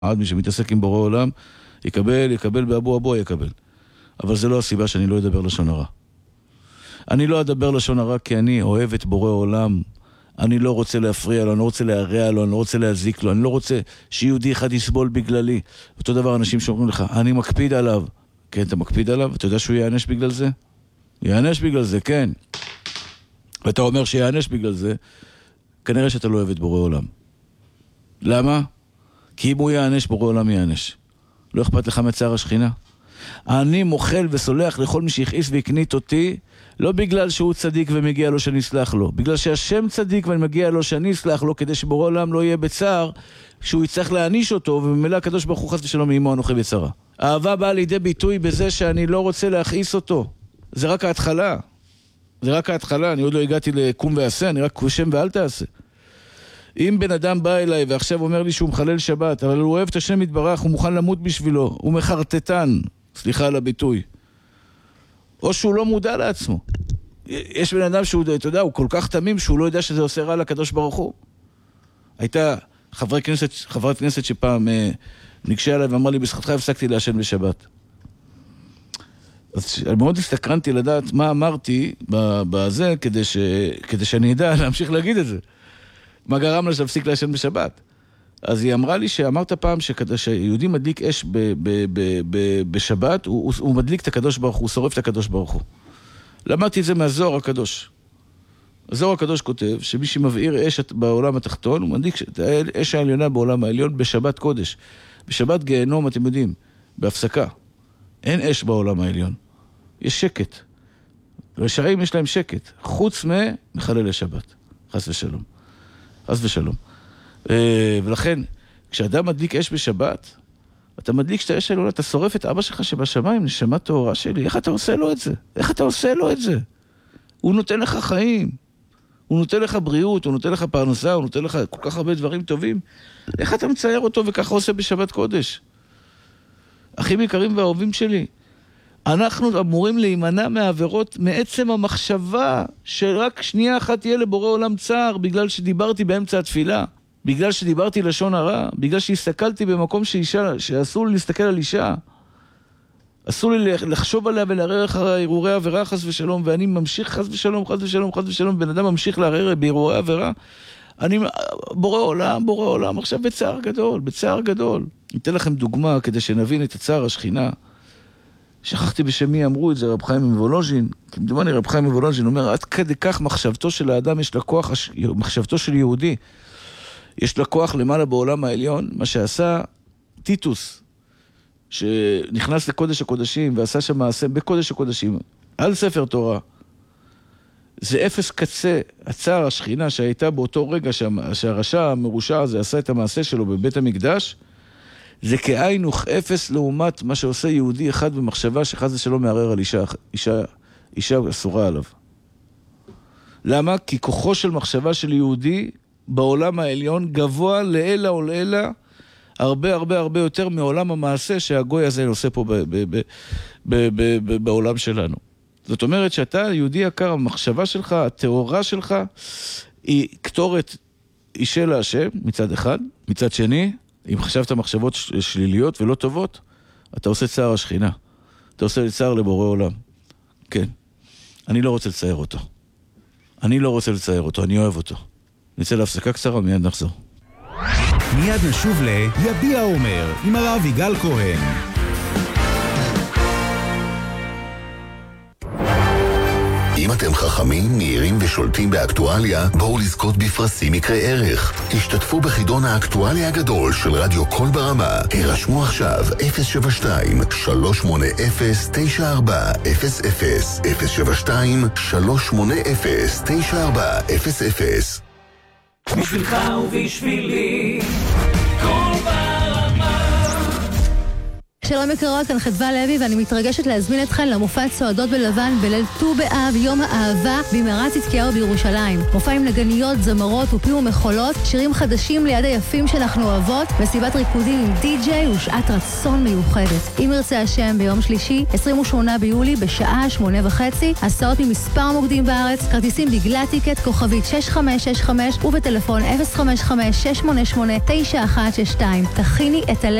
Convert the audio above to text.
מי שמתעסק עם בורא עולם, יקבל באבו אבו יקבל. אבל זה לא הסיבה שאני לא אדבר לשון הרע. אני לא אדבר לשון הרע כי אני אוהב את בורא עולם. אני לא רוצה להפריע לו, אני לא רוצה להרע לו, אני לא רוצה להזיק לו, אני לא רוצה שיהודי אחד יסבול בגללי. אותו דבר אנשים שאומרים לך, אני מקפיד עליו. כן, אתה מקפיד עליו? אתה יודע שהוא יענש בגלל זה? יענש בגלל זה, כן. ואתה אומר שיענש בגלל זה, כנראה שאתה לא אוהב את בורא עולם. למה? כי אם הוא יענש, בורא עולם יענש. לא אכפת לך מצער השכינה. אני מוחל וסולח לכל מי שהכעיס והקנית אותי, לא בגלל שהוא צדיק ומגיע לו שאני אסלח לו, בגלל שהשם צדיק ואני מגיע לו שאני אסלח לו, כדי שבורא עולם לא יהיה בצער, שהוא יצטרך להעניש אותו, וממילא הקדוש ברוך הוא חס ושלום עמו אנוכי בצרה. האהבה באה לידי ביטוי בזה שאני לא רוצה להכעיס אותו. זה רק ההתחלה. זה רק ההתחלה, אני עוד לא הגעתי לקום ועשה, אני רק קושם ואל תעשה. אם בן אדם בא אליי ועכשיו אומר לי שהוא מחלל שבת, אבל הוא אוהב את השם יתברך, הוא מוכן למות בשבילו, הוא מחרטטן, סליחה על הביטוי. או שהוא לא מודע לעצמו. יש בן אדם שהוא, אתה יודע, הוא כל כך תמים שהוא לא יודע שזה עושה רע לקדוש ברוך הוא. הייתה חברת כנסת שפעם ניגשה אליי ואמרה לי, בזכותך הפסקתי לעשן בשבת. אז מאוד הסתקרנתי לדעת מה אמרתי בזה, כדי שאני אדע להמשיך להגיד את זה. מה גרם לה להפסיק לעשן בשבת? אז היא אמרה לי שאמרת פעם שיהודי מדליק אש בשבת, הוא מדליק את הקדוש ברוך הוא, הוא שורף את הקדוש ברוך הוא. למדתי את זה מהזוהר הקדוש. הזוהר הקדוש כותב שמי שמבעיר אש בעולם התחתון, הוא מדליק את האש העליונה בעולם העליון בשבת קודש. בשבת גיהנום, אתם יודעים, בהפסקה. אין אש בעולם העליון. יש שקט. רשעים יש להם שקט, חוץ מחלל לשבת. חס ושלום. חס ושלום. ולכן, כשאדם מדליק אש בשבת, אתה מדליק שאת האש העליונה, אתה שורף את אבא שלך שבשמיים, נשמה טהורה שלי. איך אתה עושה לו את זה? איך אתה עושה לו את זה? הוא נותן לך חיים. הוא נותן לך בריאות, הוא נותן לך פרנסה, הוא נותן לך כל כך הרבה דברים טובים. איך אתה מצייר אותו וככה עושה בשבת קודש? אחים יקרים ואהובים שלי, אנחנו אמורים להימנע מהעבירות מעצם המחשבה שרק שנייה אחת תהיה לבורא עולם צער בגלל שדיברתי באמצע התפילה, בגלל שדיברתי לשון הרע, בגלל שהסתכלתי במקום שאסור לי להסתכל על אישה, אסור לי לחשוב עליה ולערער אחרי הרהורי עבירה חס ושלום, ואני ממשיך חס ושלום, חס ושלום, חס ושלום, בן אדם ממשיך לערער בהרהורי עבירה, אני בורא עולם, עכשיו בצער גדול. ניתן לכם דוגמה כדי שנבין את הצער השכינה. שכחתי בשם מי אמרו את זה, רב חיים מוולוז'ין. כמדומני רב חיים מוולוז'ין אומר, עד כדי כך מחשבתו של האדם יש לה כוח, מחשבתו של יהודי, יש לה כוח למעלה בעולם העליון, מה שעשה טיטוס, שנכנס לקודש הקודשים, ועשה שם מעשה בקודש הקודשים, על ספר תורה. זה אפס קצה, הצער השכינה שהייתה באותו רגע שהרשע המרושע הזה עשה את המעשה שלו בבית המקדש, זה כאין וכאפס לעומת מה שעושה יהודי אחד במחשבה שחס ושלום מערער על אישה אסורה עליו. למה? כי כוחו של מחשבה של יהודי בעולם העליון גבוה לאלה או לאלה הרבה יותר מעולם המעשה שהגוי הזה עושה פה בעולם שלנו. זאת אומרת שאתה יהודי יקר, המחשבה שלך, התאורה שלך היא כתורת אישה להשם מצד אחד, מצד שני אם חשבת מחשבות שליליות ולא טובות, אתה עושה צער השכינה. אתה עושה צער לבורא עולם. כן. אני לא רוצה לצייר אותו. אני אוהב אותו. נצא להפסקה קצרה, מיד נחזור. מיד נשוב יביע אומר, עם הרב יגאל כהן. אם אתם חכמים, מהירים ושולטים באקטואליה, בואו לזכות בפרסים יקרי ערך. תשתתפו בחידון האקטואליה הגדול של רדיו קול ברמה. הרשמו עכשיו 072-380-9400 072-380-9400. בשבילך ובשבילי קול ברמה. שלום יקרות, כאן חדווה לוי ואני מתרגשת להזמין אתכן למופע צועדות בלבן בליל ט"ו באב, יום האהבה במערת צדקיהו בירושלים. מופע עם נגניות, זמרות ופים ומחולות, שירים חדשים ליד היפים שאנחנו אוהבות, מסיבת ריקודים עם די-ג'יי ושעת רצון מיוחדת. אם ירצה השם, ביום שלישי, 28 ביולי בשעה 8:30, הסעות ממספר מוקדים בארץ, כרטיסים בגלל טיקט כוכבית 6565 ובטלפון 055-688-9162. תכיני את הלב